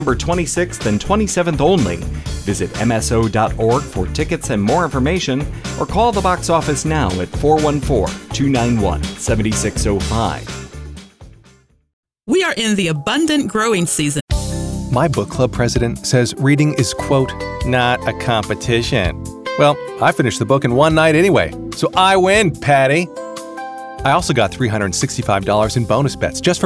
November 26th and 27th only. Visit MSO.org for tickets and more information, or call the box office now at 414-291-7605. We are in the abundant growing season. My book club president says reading is, quote, not a competition. Well, I finished the book in one night anyway, so I win, Patty. I also got $365 in bonus bets just for